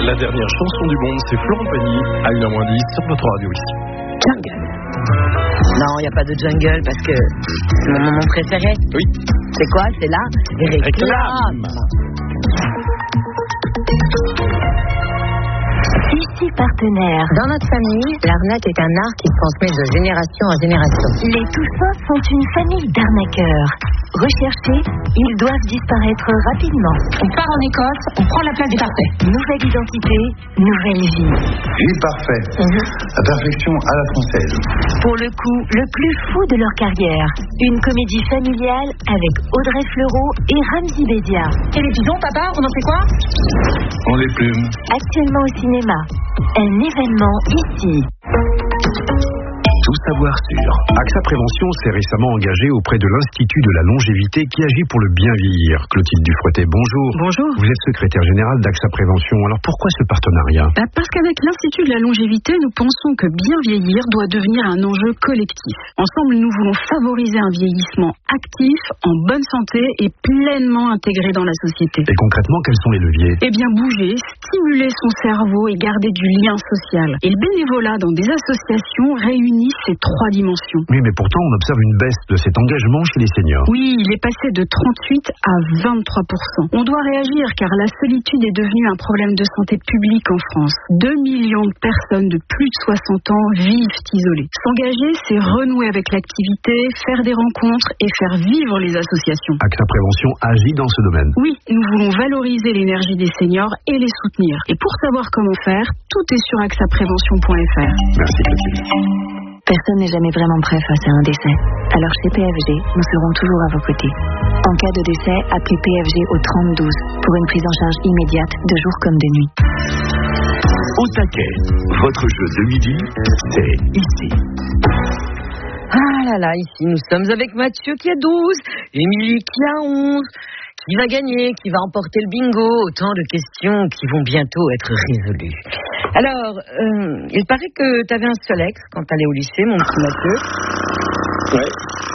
La dernière chanson du monde, c'est Florent Pagny à 1h10 sur notre radio ici. Jungle. Non, il n'y a pas de jungle parce que c'est mon moment préféré. Oui. C'est quoi? C'est la réclame. Ici partenaire. Dans notre famille, l'arnaque est un art qui se transmet de génération en génération. Les Toussaint sont une famille d'arnaqueurs. Recherchés, ils doivent disparaître rapidement. On part en Écosse, on prend la place du parfait. Nouvelle identité, nouvelle vie. Vie parfaite, la perfection à la française. Pour le coup, le plus fou de leur carrière. Une comédie familiale avec Audrey Fleurot et Ramzy Bedia. Et les pigeons, papa, on en fait quoi? On les plumes. Actuellement au cinéma. Un événement ici. Tout savoir sur. AXA Prévention s'est récemment engagé auprès de l'Institut de la longévité qui agit pour le bien vieillir. Clotilde Dufouettet, bonjour. Bonjour. Vous êtes secrétaire générale d'AXA Prévention. Alors pourquoi ce partenariat? Parce qu'avec l'Institut de la longévité, nous pensons que bien vieillir doit devenir un enjeu collectif. Ensemble, nous voulons favoriser un vieillissement actif, en bonne santé et pleinement intégré dans la société. Et concrètement, quels sont les leviers? Eh bien, bouger, stimuler son cerveau et garder du lien social. Et le bénévolat dans des associations réunit ces trois dimensions. Oui, mais pourtant, on observe une baisse de cet engagement chez les seniors. Oui, il est passé de 38 à 23%. On doit réagir car la solitude est devenue un problème de santé publique en France. 2 millions de personnes de plus de 60 ans vivent isolées. S'engager, c'est renouer avec l'activité, faire des rencontres et faire vivre les associations. AXA Prévention agit dans ce domaine. Oui, nous voulons valoriser l'énergie des seniors et les soutenir. Et pour savoir comment faire, tout est sur axaprévention.fr. Merci Clotilde. Personne n'est jamais vraiment prêt face à un décès. Alors chez PFG, nous serons toujours à vos côtés. En cas de décès, appelez PFG au 3012 pour une prise en charge immédiate de jour comme de nuit. Au taquet, votre jeu de midi, c'est ici. Ah là là, ici nous sommes avec Mathieu qui a 12, Émilie qui a 11. Qui va gagner, qui va emporter le bingo? Autant de questions qui vont bientôt être résolues. Alors, il paraît que tu avais un Solex quand tu allais au lycée, mon petit Mathieu. Ouais.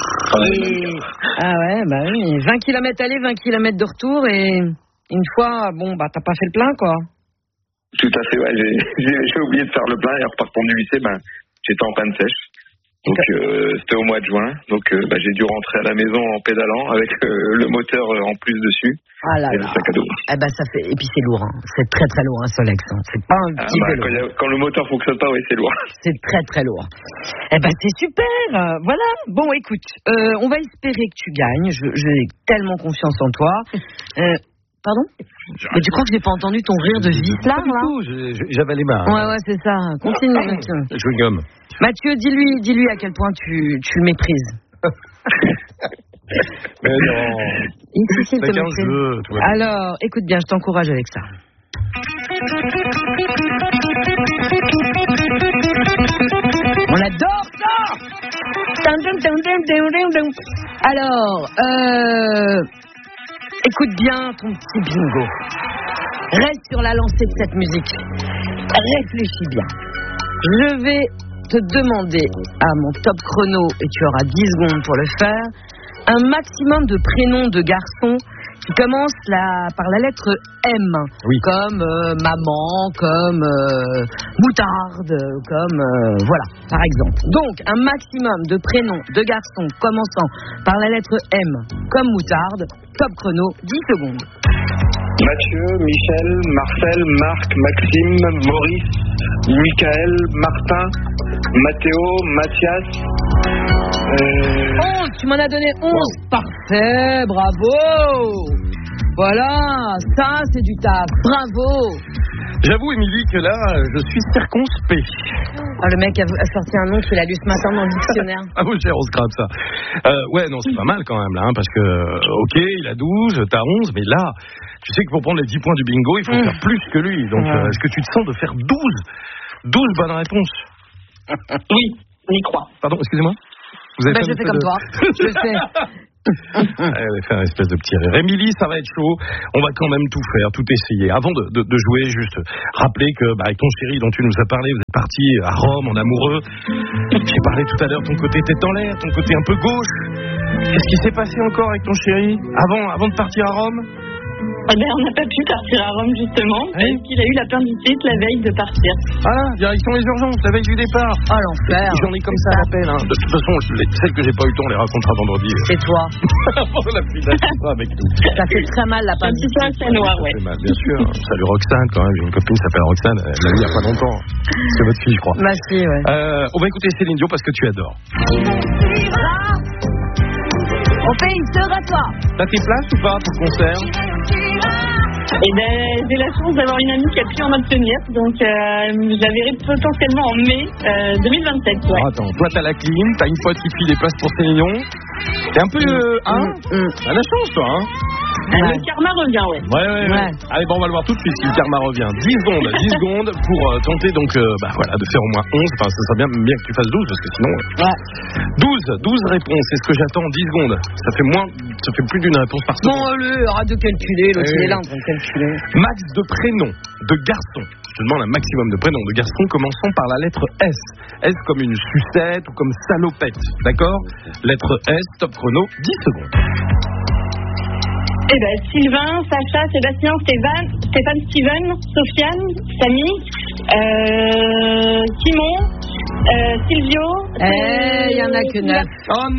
Ah ouais, bah oui. 20 km aller, 20 km de retour et une fois, bon, bah t'as pas fait le plein, quoi. Tout à fait, ouais. J'ai oublié de faire le plein et en repartant du lycée, j'étais en panne sèche. Donc c'était au mois de juin, donc j'ai dû rentrer à la maison en pédalant avec le moteur en plus dessus. Ah là et là. le sac à dos. Eh ben ça fait, et puis c'est lourd, hein. C'est très très lourd un Solex, hein. C'est pas un petit vélo. Quand le moteur fonctionne pas, oui, c'est lourd. C'est très très lourd. Eh ben c'est super, voilà. Bon écoute, on va espérer que tu gagnes. J'ai tellement confiance en toi. Pardon? Mais tu crois que j'ai pas entendu ton rire de vicelard là? J'avais les mains. Ouais, c'est ça. Continue, Mathieu. Je gomme. Mathieu, dis-lui à quel point tu le méprises. Mais non. Ici, il te C'est qu'un méprise. jeu. Tu vois. Alors, écoute bien, je t'encourage avec ça. On adore ça! Alors, écoute bien ton petit bingo. Reste sur la lancée de cette musique. Réfléchis bien. Je vais te demander à mon top chrono, et tu auras 10 secondes pour le faire, un maximum de prénoms de garçons qui commencent par la lettre M. Oui. Comme maman, comme moutarde, comme voilà, par exemple. Donc, un maximum de prénoms de garçons commençant par la lettre M, comme moutarde. Top chrono, 10 secondes. Mathieu, Michel, Marcel, Marc, Maxime, Maurice, Michael, Martin, Mathéo, Mathias. 11, tu m'en as donné 11. Wow. Parfait, bravo. Voilà, ça c'est du taf. Bravo. J'avoue, Émilie, que là, je suis circonspect. Ah, le mec a sorti un nom qu'il a lu ce matin dans le dictionnaire. Ah oui, cher, on se crabe ça. Ouais, non, c'est pas mal quand même, là, hein, parce que, ok, il a 12, t'as 11, mais là, tu sais que pour prendre les 10 points du bingo, il faut faire plus que lui. Donc, est-ce que tu te sens de faire 12 bonnes réponses? Oui, on y croit. Pardon, excusez-moi. Vous avez je fais comme toi. Je sais. Allez, faire une espèce de petit rire. Émilie, ça va être chaud. On va quand même tout faire, tout essayer. Avant de jouer, juste rappeler que avec ton chéri dont tu nous as parlé, vous êtes parti à Rome en amoureux. J'ai parlé tout à l'heure, ton côté tête en l'air, ton côté un peu gauche. Qu'est-ce qui s'est passé encore avec ton chéri avant de partir à Rome? On n'a pas pu partir à Rome justement parce qu'il a eu l'appendicite la veille de partir. Ah, direction les urgences, la veille du départ. Oh l'enfer. J'en ai comme ça à l'appel. Hein. De toute façon, celles que j'ai pas eu le temps, on les racontera vendredi. C'est toi. La fille d'Assistra avec nous. Ça fait très mal la Un petit peu assez noir, ouais. Mal, bien sûr. Salut Roxane quand même. J'ai une copine qui s'appelle Roxane. Elle l'a eu il y a pas longtemps. C'est votre fille, je crois. Ma fille, ouais. On va écouter Céline Dion parce que tu adores. Au pays sera toi. T'as tes places ou pas pour le concert? Et ben, j'ai la chance d'avoir une amie qui a pu en obtenir, donc je la verrai potentiellement en mai 2027. Ouais. Attends, toi t'as la clim, t'as une pote qui file des places pour Céline Dion. T'es un peu t'as la chance toi, hein? Le karma revient, ouais. Allez, bon, on va le voir tout de suite si le karma revient. 10 secondes pour tenter donc de faire au moins 11. Enfin, ça serait bien que tu fasses 12 parce que sinon. 12 réponses, c'est ce que j'attends. 10 secondes. Ça fait plus d'une réponse par seconde. Bon, arrête de calculer, l'autre il est là en train de calculer. Max de prénoms de garçons. Je te demande un maximum de prénoms de garçons commençant par la lettre S. S comme une sucette ou comme salopette. D'accord? Lettre S, top chrono, 10 secondes. Eh ben, Sylvain, Sacha, Sébastien, Stéphane, Steven, Sofiane, Samy, Simon, Silvio. Il y en a que 9. Oh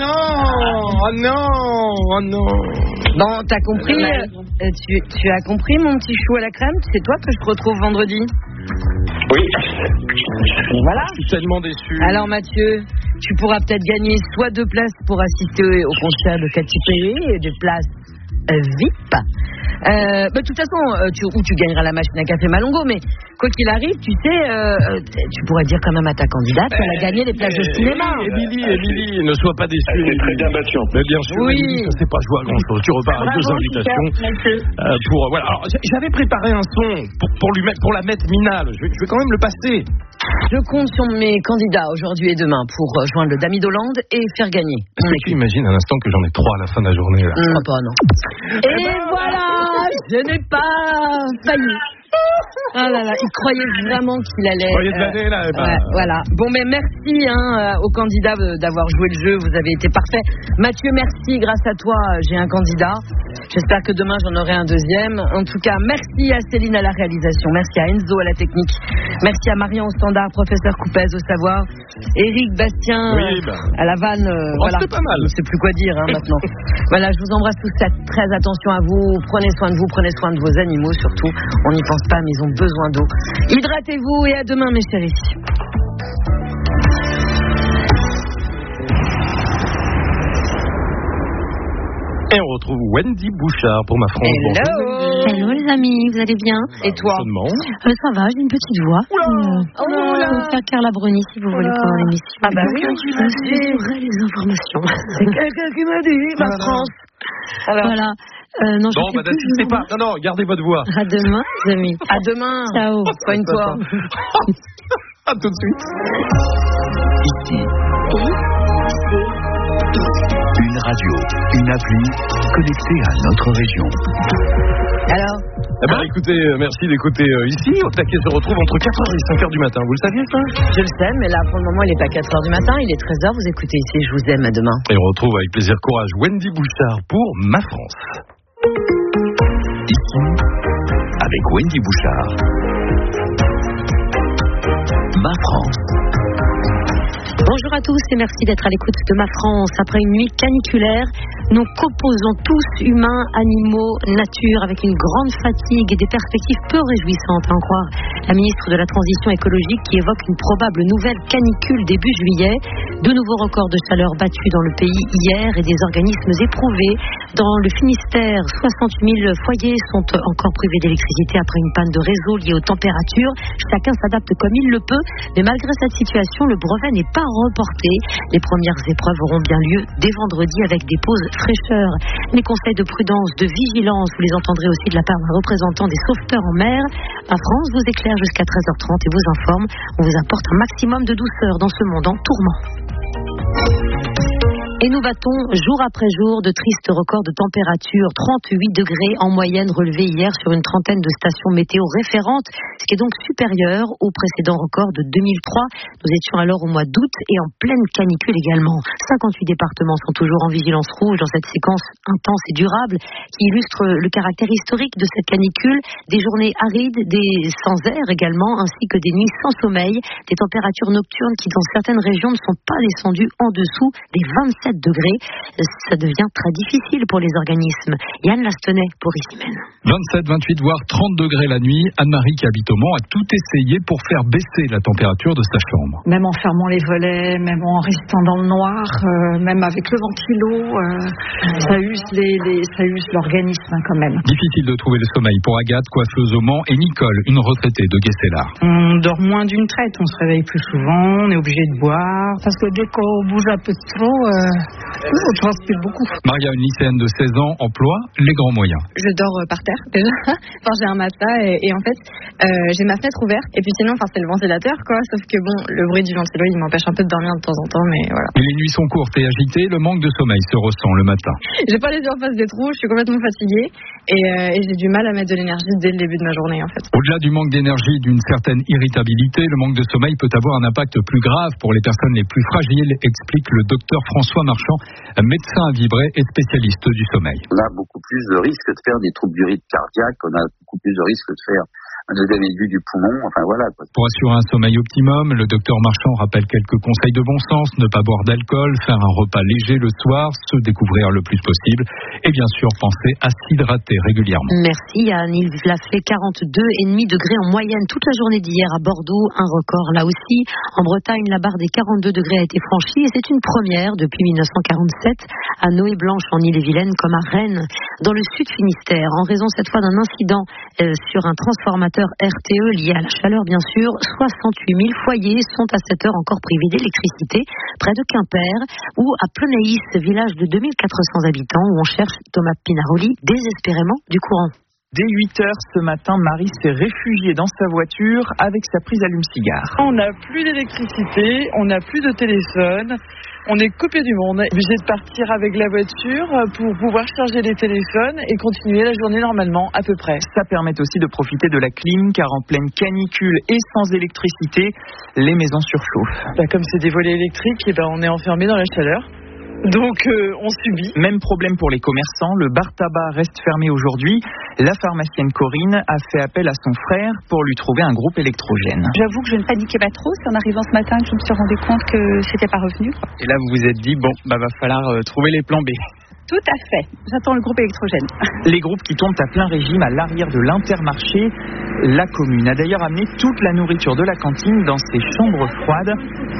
non. Bon, t'as compris tu as compris mon petit chou à la crème? C'est toi que je retrouve vendredi? Oui. Voilà. Je suis tellement déçu. Alors Mathieu, tu pourras peut-être gagner soit 2 places pour assister au concert de Katy Perry et des places VIP. De toute façon, tu gagneras la machine à café Malongo, mais quoi qu'il arrive, tu sais, tu pourrais dire quand même à ta candidate qu'elle a gagné les places de cinéma. Émilie, ne sois pas déçue. Elle est très bien battue. Mais bien sûr, oui. Émilie, ça c'est pas joué à grand chose. Tu repars avec 2 invitations. Voilà. Alors, j'avais préparé un son pour la mettre minale. Je vais quand même le passer. Je compte sur mes candidats aujourd'hui et demain pour rejoindre le Dami d'Hollande et faire gagner. Est-ce que tu imagines un instant que j'en ai 3 à la fin de la journée là? Je crois pas, non. Et voilà, je n'ai pas failli. Ah là là, il croyait vraiment qu'il allait. Voilà. Bon, mais merci aux candidats d'avoir joué le jeu. Vous avez été parfaits. Mathieu, merci. Grâce à toi, j'ai un candidat. J'espère que demain j'en aurai un deuxième. En tout cas, merci à Céline à la réalisation. Merci à Enzo à la technique. Merci à Marion au standard, professeur Coupez au savoir, Eric, Bastien à la vanne. Voilà. C'était pas mal. Je ne sais plus quoi dire maintenant. Voilà, je vous embrasse tous. Faites très attention à vous. Prenez soin de vous. Prenez soin de vos animaux surtout. On n'y pense pas, mais ils ont besoin d'eau. Hydratez-vous et à demain, mes chéris. Et on retrouve Wendy Bouchard pour Ma France. Hello les amis, vous allez bien? Et toi? Ça va, j'ai une petite voix. Je vais faire Carla Bruni si vous voulez pendant l'émission. Ah bah oui, j'ai les informations. C'est quelqu'un qui m'a dit Ma France. Alors. Voilà. Non, n'assistez pas. Non, gardez votre voix. À demain, les amis. À demain. Ciao. Soigne-toi. À tout de suite. Ici. Une radio, une appli connectée à notre région. Alors écoutez, merci d'écouter ici. Au taquet se retrouve entre 4h et 5h du matin. Vous le saviez ça? Je le sais, mais là pour le moment il n'est pas 4h du matin, il est 13h. Vous écoutez ici, je vous aime, à demain. Et on retrouve avec plaisir, courage, Wendy Bouchard pour Ma France. Ici, avec Wendy Bouchard. Ma France. Bonjour à tous et merci d'être à l'écoute de Ma France. Après une nuit caniculaire, nous composons tous, humains, animaux, nature, avec une grande fatigue et des perspectives peu réjouissantes, à en croire la ministre de la Transition écologique qui évoque une probable nouvelle canicule début juillet. De nouveaux records de chaleur battus dans le pays hier et des organismes éprouvés. Dans le Finistère, 68 000 foyers sont encore privés d'électricité après une panne de réseau liée aux températures. Chacun s'adapte comme il le peut, mais malgré cette situation, le brevet n'est pas reporté. Les premières épreuves auront bien lieu dès vendredi avec des pauses fraîcheur. Les conseils de prudence, de vigilance, vous les entendrez aussi de la part d'un représentant des sauveteurs en mer. La France vous éclaire jusqu'à 13h30 et vous informe. On vous apporte un maximum de douceur dans ce monde en tourment. Et nous battons jour après jour de tristes records de température. 38 degrés en moyenne relevés hier sur une trentaine de stations météo référentes, ce qui est donc supérieur au précédent record de 2003. Nous étions alors au mois d'août et en pleine canicule également. 58 départements sont toujours en vigilance rouge dans cette séquence intense et durable qui illustre le caractère historique de cette canicule. Des journées arides, des sans air également, ainsi que des nuits sans sommeil, des températures nocturnes qui dans certaines régions ne sont pas descendues en dessous des 27 degrés. Ça devient très difficile pour les organismes. Yann Lastenay pour Issy-Mène. 27, 28, voire 30 degrés la nuit. Anne-Marie qui habite au Mans a tout essayé pour faire baisser la température de sa chambre. Même en fermant les volets, même en restant dans le noir, même avec le ventilo, ça use l'organisme quand même. Difficile de trouver le sommeil pour Agathe, coiffeuse au Mans, et Nicole, une retraitée de Guesselard. On dort moins d'une traite, on se réveille plus souvent, on est obligé de boire, parce que dès qu'on bouge un peu trop, on transpire beaucoup. Maria, une lycéenne de 16 ans, emploie les grands moyens. Je dors par terre déjà, enfin j'ai un matelas et en fait j'ai ma fenêtre ouverte et puis sinon c'est le ventilateur quoi, sauf que bon le bruit du ventilo il m'empêche un peu de dormir de temps en temps mais voilà. Et les nuits sont courtes et agitées, le manque de sommeil se ressent le matin. J'ai pas les yeux en face des trous, je suis complètement fatiguée et j'ai du mal à mettre de l'énergie dès le début de ma journée en fait. Au-delà du manque d'énergie, d'une certaine irritabilité, le manque de sommeil peut avoir un impact plus grave pour les personnes les plus fragiles, explique le docteur François Marchand, médecin à Vibray et spécialiste du sommeil. On a beaucoup plus de risques de faire des troubles du rythme cardiaque, on a beaucoup plus de risques de faire un œdème aigu du poumon, enfin voilà. Pour assurer un sommeil optimum, le docteur Marchand rappelle quelques conseils de bon sens, ne pas boire d'alcool, faire un repas léger le soir, se découvrir le plus possible et bien sûr penser à s'hydrater régulièrement. Merci Yann, il a fait 42,5 degrés en moyenne toute la journée d'hier à Bordeaux, un record là aussi. En Bretagne, la barre des 42 degrés a été franchie et c'est une première depuis 1947 à Noé-Blanche en Ille-et-Vilaine comme à Rennes. Dans le sud Finistère, en raison cette fois d'un incident sur un transformateur RTE lié à la chaleur bien sûr, 68 000 foyers sont à cette heure encore privés d'électricité près de Quimper ou à Plenaïs, village de 2400 habitants où on cherche, Thomas Pinaroli, désespérément du courant. Dès 8h ce matin, Marie s'est réfugiée dans sa voiture avec sa prise allume-cigare. On n'a plus d'électricité, on n'a plus de téléphone, on est coupé du monde. Obligé de partir avec la voiture pour pouvoir charger les téléphones et continuer la journée normalement à peu près. Ça permet aussi de profiter de la clim car en pleine canicule et sans électricité, les maisons surchauffent. Comme c'est des volets électriques, on est enfermé dans la chaleur. Donc on subit. Même problème pour les commerçants, le bar tabac reste fermé aujourd'hui. La pharmacienne Corinne a fait appel à son frère pour lui trouver un groupe électrogène. J'avoue que je ne paniquais pas trop, c'est en arrivant ce matin que je me suis rendu compte que c'était pas revenu. Et là vous vous êtes dit, va falloir trouver les plans B. Tout à fait, j'attends le groupe électrogène. Les groupes qui tombent à plein régime à l'arrière de l'Intermarché. La commune a d'ailleurs amené toute la nourriture de la cantine dans ses chambres froides.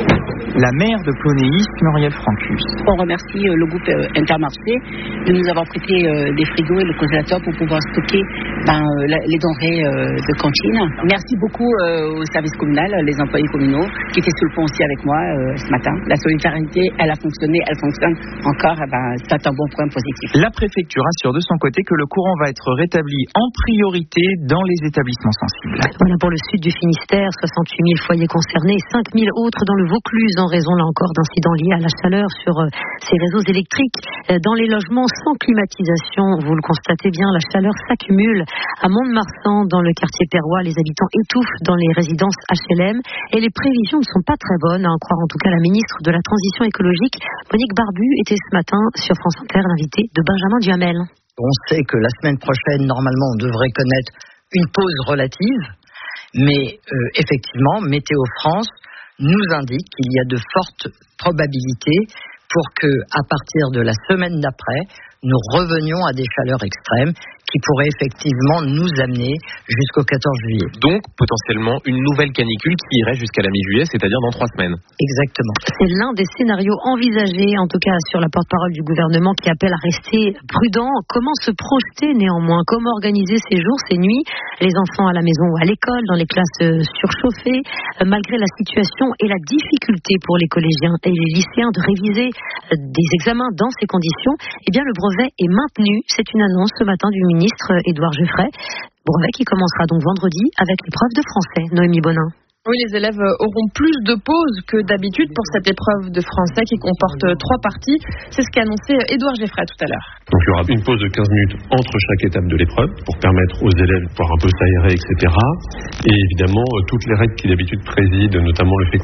La maire de Plonéis, Muriel Francus. On remercie le groupe Intermarché de nous avoir prêté des frigos et le congélateur pour pouvoir stocker les denrées de cantine. Merci beaucoup au service communal, les employés communaux qui étaient sur le pont aussi avec moi ce matin. La solidarité, elle a fonctionné, elle fonctionne encore. C'est un bon point positif. La préfecture assure de son côté que le courant va être rétabli en priorité dans les établissements sensibles. Voilà pour le sud du Finistère, 68 000 foyers concernés, 5 000 autres dans le Vaucluse en raison là encore d'incidents liés à la chaleur sur ces réseaux électriques. Dans les logements sans climatisation, vous le constatez bien, la chaleur s'accumule. À Mont-de-Marsan, dans le quartier Perrois, les habitants étouffent dans les résidences HLM et les prévisions ne sont pas très bonnes, à en croire en tout cas la ministre de la Transition écologique. Monique Barbu était ce matin sur France Inter, l'invitée de Benjamin Duhamel. On sait que la semaine prochaine, normalement, on devrait connaître une pause relative, mais effectivement, Météo France nous indique qu'il y a de fortes probabilités pour que, à partir de la semaine d'après, nous revenions à des chaleurs extrêmes qui pourraient effectivement nous amener jusqu'au 14 juillet. Donc, potentiellement, une nouvelle canicule qui irait jusqu'à la mi-juillet, c'est-à-dire dans 3 semaines. Exactement. C'est l'un des scénarios envisagés, en tout cas sur la porte-parole du gouvernement, qui appelle à rester prudent. Comment se projeter néanmoins? Comment organiser ces jours, ces nuits? Les enfants à la maison ou à l'école, dans les classes surchauffées, malgré la situation et la difficulté pour les collégiens et les lycéens de réviser des examens dans ces conditions, eh bien le brevet est maintenu. C'est une annonce ce matin du ministre Édouard Geoffrey. Brevet qui commencera donc vendredi avec l'épreuve de français. Noémie Bonin. Oui, les élèves auront plus de pauses que d'habitude pour cette épreuve de français qui comporte 3 parties. C'est ce qu'a annoncé Édouard Geffray tout à l'heure. Donc il y aura une pause de 15 minutes entre chaque étape de l'épreuve pour permettre aux élèves de pouvoir un peu s'aérer, etc. Et évidemment, toutes les règles qui d'habitude président, notamment le fait